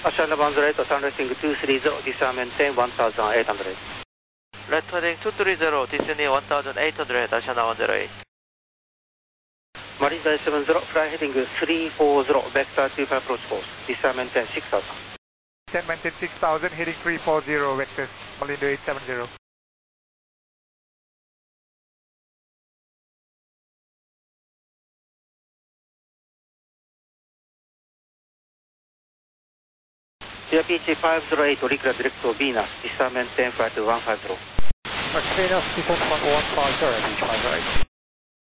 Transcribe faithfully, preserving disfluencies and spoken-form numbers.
Ashana one zero eight, Sun Racing two three zero, descend maintain one thousand eight hundred. Red heading two three zero, descending one thousand eight hundred, Ashana one zero eight. Marine Dive seven zero, fly heading three four zero, vector to approach course, descend maintain six thousand. Descend maintain six thousand, heading three four zero, vector, Marine Dive eight seven zero. P H five zero eight, Rica direct to Venus, descend maintain flight one five zero. Venus, descend one five zero, five zero eight.